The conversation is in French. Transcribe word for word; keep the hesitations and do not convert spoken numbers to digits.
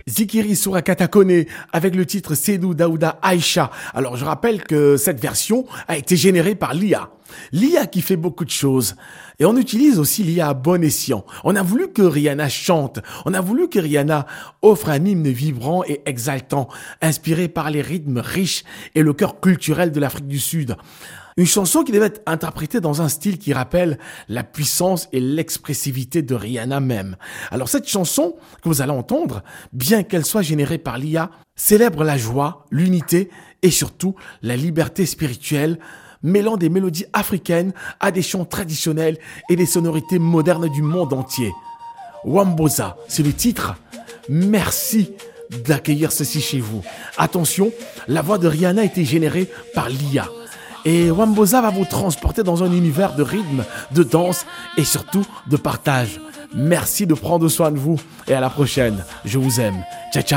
Zikiri Surakata Kone avec le titre Seydou Daouda Aïcha. Alors je rappelle que cette version a été générée par l'I A. L'I A qui fait beaucoup de choses. Et on utilise aussi l'I A à bon escient. On a voulu que Rihanna chante. On a voulu que Rihanna offre un hymne vibrant et exaltant, inspiré par les rythmes riches et le cœur culturel de l'Afrique du Sud. Une chanson qui devait être interprétée dans un style qui rappelle la puissance et l'expressivité de Rihanna même. Alors cette chanson que vous allez entendre, bien qu'elle soit générée par l'I A, célèbre la joie, l'unité et surtout la liberté spirituelle, mêlant des mélodies africaines à des chants traditionnels et des sonorités modernes du monde entier. Wamboza, c'est le titre. Merci d'accueillir ceci chez vous. Attention, la voix de Rihanna a été générée par l'I A. Et Wamboza va vous transporter dans un univers de rythme, de danse et surtout de partage. Merci de prendre soin de vous et à la prochaine. Je vous aime. Ciao, ciao.